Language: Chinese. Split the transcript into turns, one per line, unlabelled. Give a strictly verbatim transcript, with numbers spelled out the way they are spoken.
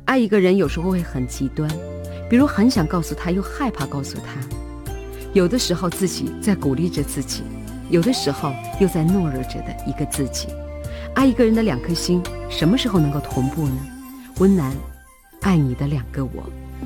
爱一个人有时候会很极端，比如很想告诉他，又害怕告诉他。有的时候自己在鼓励着自己，有的时候又在懦弱着的一个自己。爱一个人的两颗心，什么时候能够同步呢？温岚，爱你的两个我。